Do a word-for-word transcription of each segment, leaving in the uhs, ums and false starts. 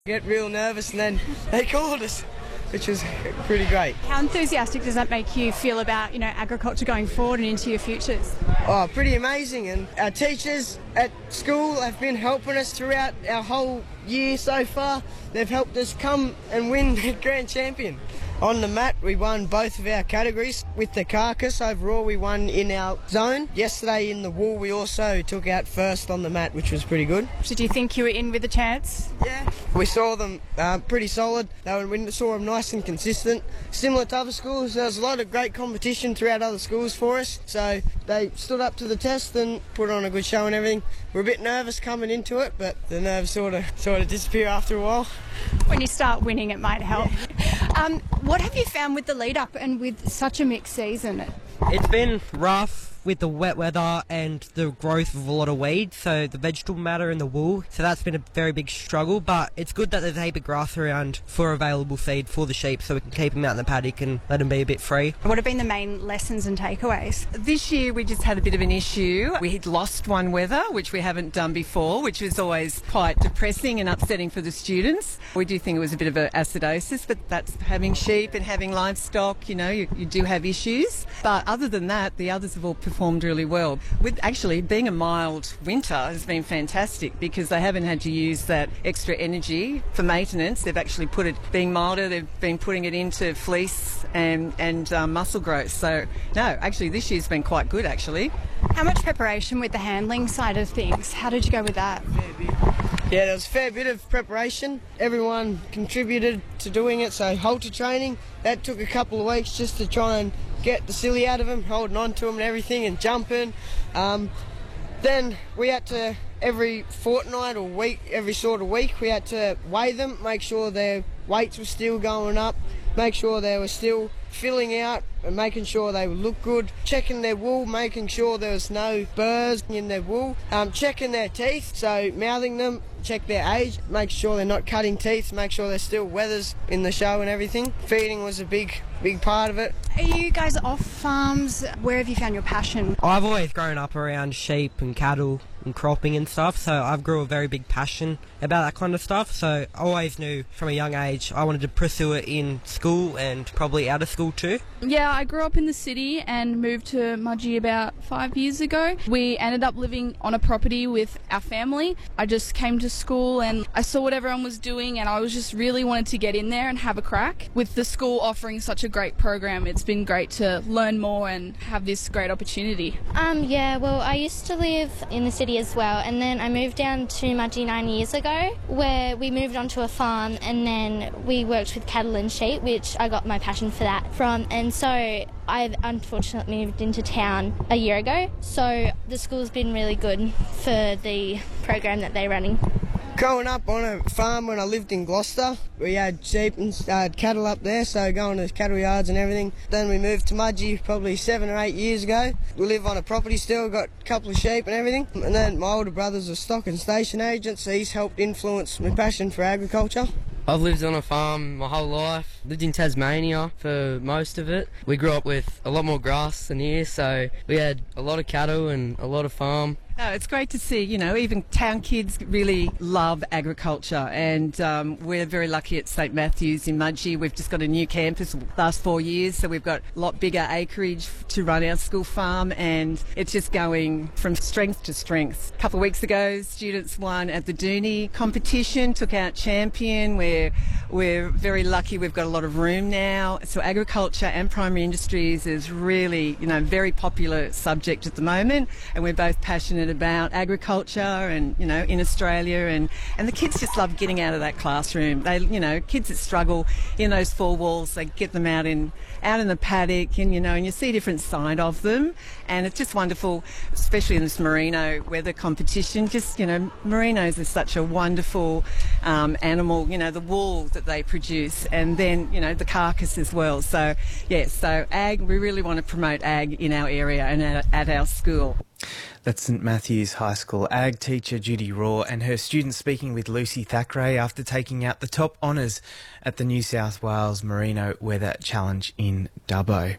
Get real nervous and then they called us, which was pretty great. How enthusiastic does that make you feel about, you know, agriculture going forward and into your futures? Oh, pretty amazing. And our teachers at school have been helping us throughout our whole year so far. They've helped us come and win the Grand Champion. On the mat, we won both of our categories. With the carcass, overall, we won in our zone. Yesterday in the wool, we also took out first on the mat, which was pretty good. So do you think you were in with a chance? Yeah. We saw them uh, pretty solid. They were, we saw them nice and consistent. Similar to other schools, there was a lot of great competition throughout other schools for us. So they stood up to the test and put on a good show and everything. We're a bit nervous coming into it, but the nerves sort of sort of disappear after a while. When you start winning, it might help. Yeah. Um, what have you found with the lead-up and with such a mixed season? It's been rough with the wet weather and the growth of a lot of weeds, so the vegetable matter and the wool, so that's been a very big struggle, but it's good that there's a heap of grass around for available feed for the sheep so we can keep them out in the paddock and let them be a bit free. What have been the main lessons and takeaways? This year we just had a bit of an issue. We had lost one weather, which we haven't done before, which was always quite depressing and upsetting for the students. We do think it was a bit of an acidosis, but that's having sheep and having livestock, you know, you, you do have issues. But other than that, the others have all performed really well. With actually being a mild winter has been fantastic because they haven't had to use that extra energy for maintenance. They've actually put it, being milder, they've been putting it into fleece and, and um, muscle growth. So, no, actually this year's been quite good actually. How much preparation with the handling side of things? How did you go with that? Yeah, there was a fair bit of preparation. Everyone contributed to doing it, so halter training, that took a couple of weeks just to try and get the silly out of them, holding on to them and everything and jumping. Um, then we had to, every fortnight or week, every sort of week, we had to weigh them, make sure their weights were still going up, make sure they were still filling out and making sure they would look good, checking their wool, making sure there was no burrs in their wool, um, checking their teeth, so mouthing them, check their age, make sure they're not cutting teeth, make sure there's still wethers in the show and everything. Feeding was a big, big part of it. Are you guys off farms? Where have you found your passion? I've always grown up around sheep and cattle and cropping and stuff, so I've grew a very big passion about that kind of stuff, so I always knew from a young age I wanted to pursue it in school and probably out of school too. Yeah, I grew up in the city and moved to Mudgee about five years ago. We ended up living on a property with our family. I just came to school and I saw what everyone was doing and I was just really wanted to get in there and have a crack. With the school offering such a great program, it's been great to learn more and have this great opportunity. Um, yeah, well, I used to live in the city as well, and then I moved down to Mudgee nine years ago, where we moved onto a farm and then we worked with cattle and sheep, which I got my passion for that from, and so I unfortunately moved into town a year ago, so the school's been really good for the program that they're running. Growing up on a farm when I lived in Gloucester, we had sheep and uh, cattle up there, so going to cattle yards and everything. Then we moved to Mudgee probably seven or eight years ago. We live on a property still, got a couple of sheep and everything. And then my older brother's a stock and station agent, so he's helped influence my passion for agriculture. I've lived on a farm my whole life. Lived in Tasmania for most of it. We grew up with a lot more grass than here, so we had a lot of cattle and a lot of farm. No, it's great to see, you know, even town kids really love agriculture, and um, we're very lucky at St Matthews in Mudgee. We've just got a new campus the last four years, so we've got a lot bigger acreage to run our school farm, and it's just going from strength to strength. A couple of weeks ago, students won at the Dooney competition, took out champion. We're, we're very lucky we've got a lot of room now. So agriculture and primary industries is really, you know, very popular subject at the moment, and we're both passionate about agriculture and, you know, in Australia, and, and the kids just love getting out of that classroom. They, you know, kids that struggle in those four walls, they get them out in out in the paddock, and, you know, and you see a different side of them, and it's just wonderful, especially in this merino weather competition. Just, you know, merinos are such a wonderful um, animal, you know, the wool that they produce, and then, you know, the carcass as well. So, yeah, so ag, we really want to promote ag in our area and at, at our school. That's St Matthews High School ag teacher Judy Raw and her students speaking with Lucy Thackeray after taking out the top honours at the New South Wales Merino Weather Challenge in Dubbo.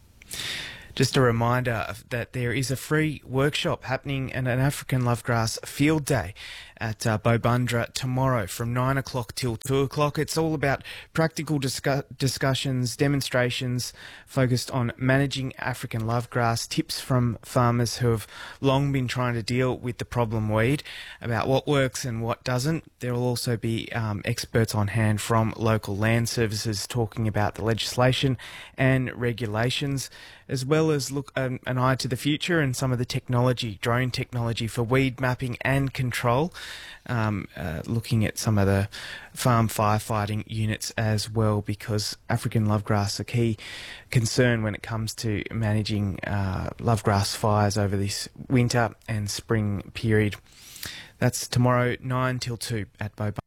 Just a reminder that there is a free workshop happening at an African Lovegrass Field Day at uh, Bobundra tomorrow from nine o'clock till two o'clock. It's all about practical discu- discussions, demonstrations focused on managing African lovegrass, tips from farmers who have long been trying to deal with the problem weed, about what works and what doesn't. There will also be um, experts on hand from local land services talking about the legislation and regulations, as well as look um, an eye to the future and some of the technology, drone technology for weed mapping and control, um, uh, looking at some of the farm firefighting units as well, because African lovegrass are a key concern when it comes to managing uh, lovegrass fires over this winter and spring period. That's tomorrow, nine till two at Bow.